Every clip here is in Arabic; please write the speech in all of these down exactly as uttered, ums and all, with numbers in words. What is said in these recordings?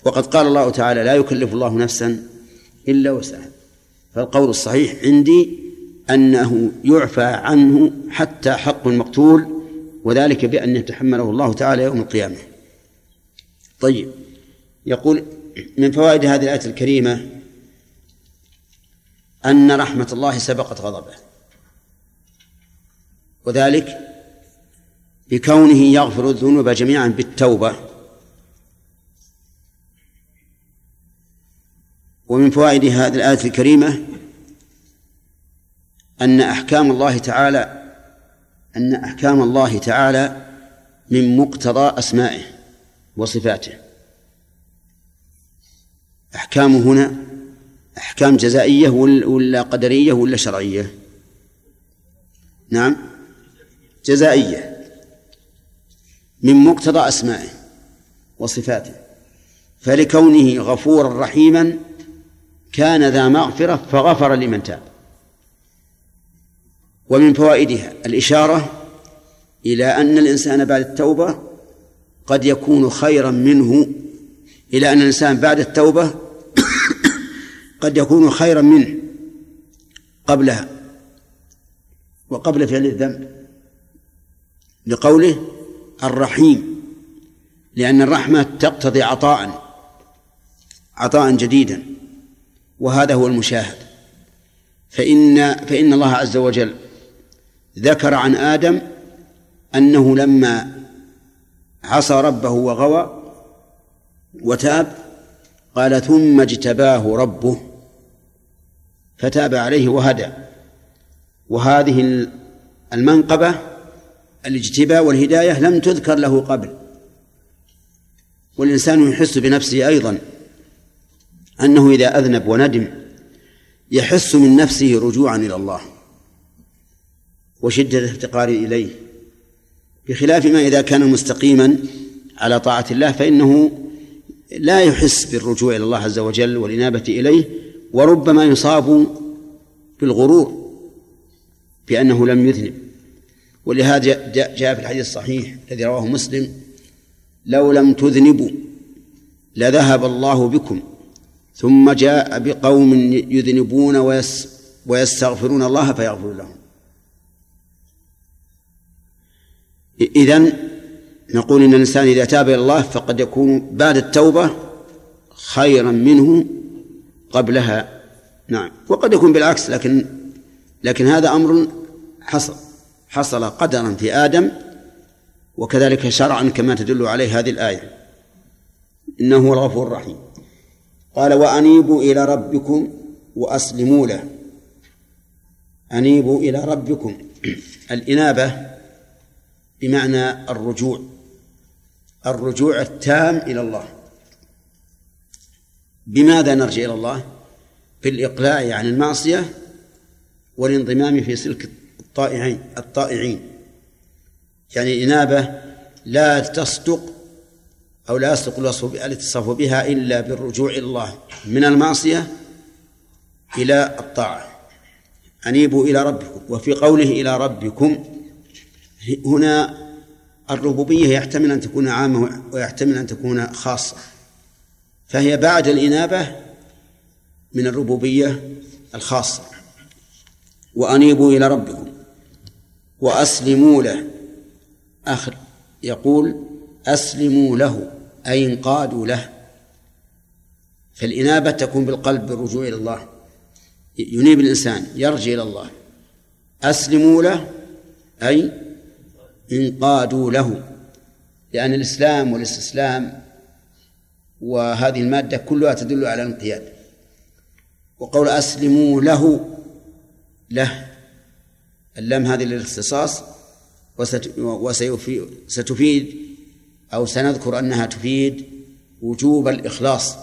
وقد قال الله تعالى لا يكلف الله نفسا إلا وسعها. فالقول الصحيح عندي أنه يعفى عنه حتى حق المقتول، وذلك بأن يتحمله الله تعالى يوم القيامة. طيب، يقول من فوائد هذه الآية الكريمة أن رحمة الله سبقت غضبه، وذلك بكونه يغفر الذنوب جميعا بالتوبة. ومن فوائد هذه الآية الكريمة أن أحكام الله تعالى أن أحكام الله تعالى من مقتضى أسمائه وصفاته. أحكامه هنا أحكام جزائية ولا قدرية ولا شرعية؟ نعم، جزائية، من مقتضى أسمائه وصفاته. فلكونه غفورا رحيما كان ذا مغفرة فغفر لمن تاب. ومن فوائدها الإشارة إلى أن الإنسان بعد التوبة قد يكون خيرا منه إلى أن الإنسان بعد التوبة قد يكون خيرا منه قبلها وقبل فعل الذنب، لقوله الرحيم، لأن الرحمة تقتضي عطاء عطاء جديدا، وهذا هو المشاهد. فإن فإن الله عز وجل ذكر عن آدم أنه لما عصى ربه وغوى وتاب قال ثم اجتباه ربه فتاب عليه وهدى. وهذه المنقبة الاجتباء والهداية لم تذكر له قبل. والإنسان يحس بنفسه أيضا أنه إذا أذنب وندم يحس من نفسه رجوعا إلى الله وشدة افتقار إليه، بخلاف ما إذا كان مستقيما على طاعة الله فإنه لا يحس بالرجوع إلى الله عز وجل والإنابة إليه، وربما يصاب بالغرور بأنه لم يذنب. ولهذا جاء في الحديث الصحيح الذي رواه مسلم لو لم تذنبوا لذهب الله بكم ثم جاء بقوم يذنبون ويس ويستغفرون الله فيغفر لهم. إذن نقول إن الإنسان إذا تاب إلى الله فقد يكون بعد التوبة خيرا منه قبلها. نعم، وقد يكون بالعكس، لكن لكن هذا أمر حصل حصل قدرا في آدم، وكذلك شرعا كما تدل عليه هذه الآية، إنه هو الغفور الرحيم. قال وأنيبوا إلى ربكم وأسلموا له. أنيبوا إلى ربكم، الإنابة بمعنى الرجوع الرجوع التام إلى الله. بماذا نرجع إلى الله؟ في الإقلاع عن المعصية والانضمام في سلك الطائعين الطائعين يعني الإنابة لا تصدق أو لا يصدق الاتصاف بها إلا بالرجوع إلى الله من المعصية إلى الطاعة. أنيبوا إلى ربكم. وفي قوله إلى ربكم هنا الربوبية يحتمل أن تكون عامة ويحتمل أن تكون خاصة، فهي بعد الإنابة من الربوبية الخاصة. وأنيبوا إلى ربكم وأسلموا له. آخر يقول أسلموا له أي انقادوا له. فالإنابة تكون بالقلب بالرجوع إلى الله، ينيب الإنسان يرجع إلى الله. أسلموا له أي انقادوا له، لأن الإسلام والاستسلام وهذه المادة كلها تدل على الانقياد. وقول أسلموا له له اللام هذه للاختصاص، وستفيد أو سنذكر أنها تفيد وجوب الإخلاص.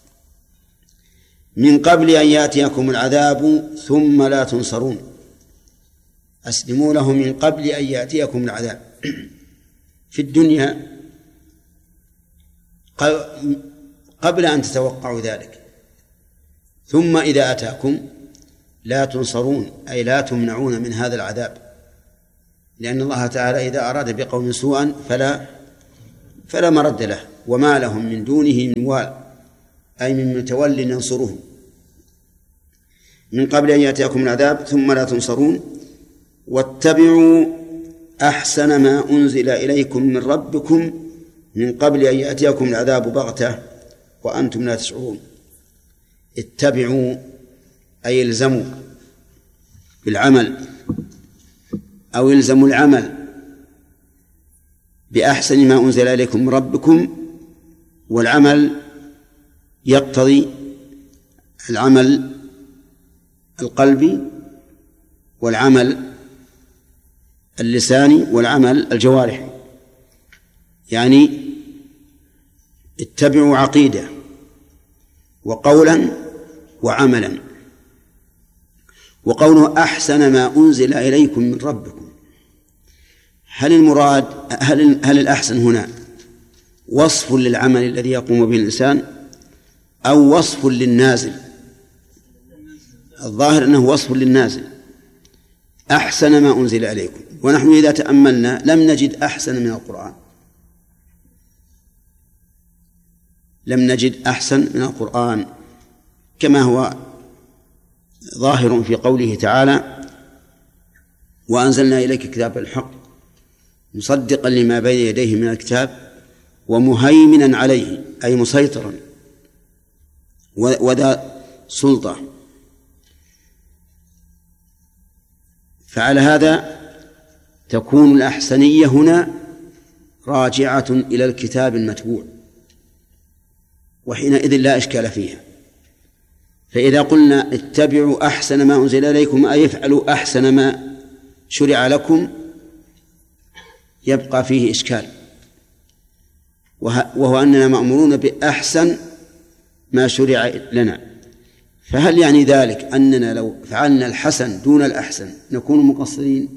من قبل أن يأتيكم العذاب ثم لا تنصرون. أسلموا له من قبل أن يأتيكم العذاب في الدنيا قبل أن تتوقعوا ذلك، ثم إذا أتاكم لا تنصرون أي لا تمنعون من هذا العذاب، لأن الله تعالى إذا أراد بقوم سوءا فلا فلا مرد له وما لهم من دونه من وال. أي من متول ينصره من قبل أن يأتيكم العذاب ثم لا تنصرون واتبعوا أحسن ما أنزل إليكم من ربكم من قبل أن يأتيكم العذاب بغتة وأنتم لا تشعرون. اتبعوا أي الزموا بالعمل أو الزموا العمل بأحسن ما أنزل إليكم من ربكم، والعمل يقتضي العمل القلبي والعمل اللساني والعمل الجوارحي. يعني اتبعوا عقيدة وقولا وعملا. وقوله أحسن ما أنزل إليكم من ربكم، هل المراد هل, هل الأحسن هنا وصف للعمل الذي يقوم به الإنسان أو وصف للنازل؟ الظاهر أنه وصف للنازل. أحسن ما أنزل إليكم، ونحن إذا تأملنا لم نجد أحسن من القرآن، لم نجد أحسن من القرآن، كما هو ظاهر في قوله تعالى وأنزلنا إليك كتاب الحق مصدقا لما بين يديه من الكتاب ومهيمنا عليه أي مسيطرا وذا سلطة. فعلى هذا تكون الأحسنية هنا راجعة إلى الكتاب المتبوع، وحينئذ لا إشكال فيها. فإذا قلنا اتبعوا أحسن ما أنزل إليكم أي افعلوا أحسن ما شرع لكم يبقى فيه إشكال، وهو أننا مأمورون بأحسن ما شرع لنا. فهل يعني ذلك أننا لو فعلنا الحسن دون الأحسن نكون مقصرين؟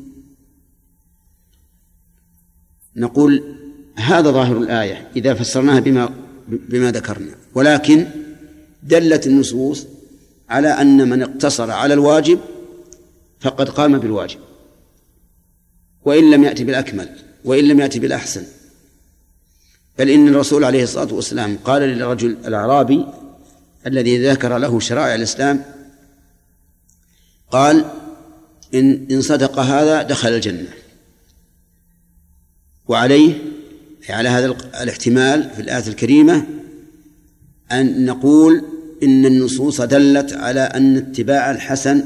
نقول هذا ظاهر الآية إذا فسرناها بما, بما ذكرنا، ولكن دلت النصوص على أن من اقتصر على الواجب فقد قام بالواجب وإن لم يأتي بالأكمل وإن لم يأتي بالأحسن. بل إن الرسول عليه الصلاة والسلام قال للرجل الأعرابي الذي ذكر له شرائع الإسلام، قال إن, إن صدق هذا دخل الجنة. وعليه على هذا الاحتمال في الآية الكريمة أن نقول إن النصوص دلت على أن اتباع الحسن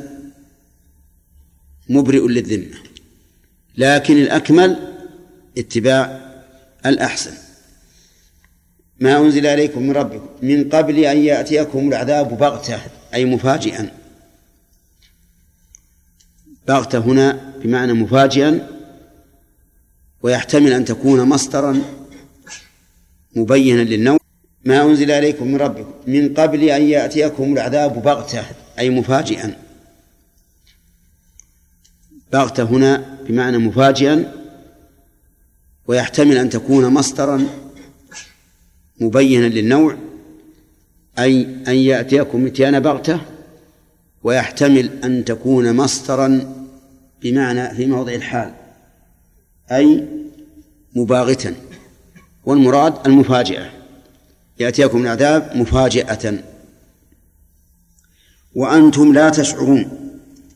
مبرئ للذمة، لكن الأكمل اتباع الأحسن. ما أنزل إليكم من ربكم من قبل أن يأتيكم العذاب بغتة أي مفاجئا. بغتة هنا بمعنى مفاجئا، ويحتمل أن تكون مصدرا مبينا للنوع. ما أنزل إليكم من ربكم من قبل أن يأتيكم العذاب بغتة أي مفاجئا. بغتة هنا بمعنى مفاجئا، ويحتمل أن تكون مصدرا مبينا للنوع، أي أن يأتيكم إتيان بغتة، ويحتمل أن تكون مصدرا بمعنى في موضع الحال أي مباغتا، والمراد المفاجئة. يأتيكم العذاب مفاجئة وأنتم لا تشعرون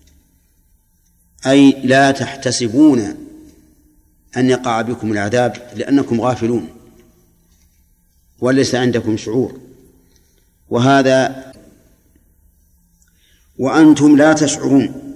أي لا تحتسبون أن يقع بكم العذاب لأنكم غافلون وليس عندكم شعور. وهذا وأنتم لا تشعرون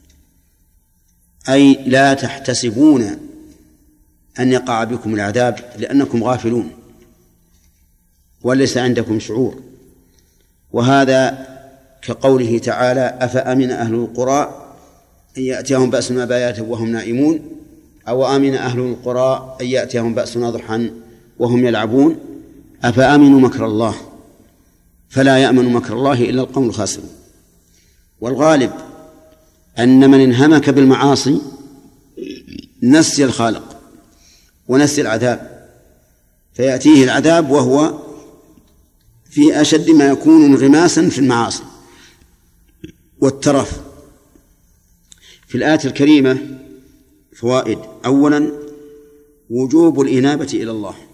أي لا تحتسبون أن يقع بكم العذاب لأنكم غافلون وليس عندكم شعور. وهذا كقوله تعالى أفأمن أهل القرى أن يأتيهم بأسنا بياتا وهم نائمون، أو آمن أهل القرى أن يأتيهم بأسنا ضحى وهم يلعبون. أفأمنوا مكر الله فلا يأمن مكر الله إلا القوم الخاسرون. والغالب أن من انهمك بالمعاصي نسي الخالق ونسي العذاب، فيأتيه العذاب وهو في أشد ما يكون انغماسا في المعاصي والترف. في الآية الكريمة فوائد: أولا وجوب الإنابة إلى الله،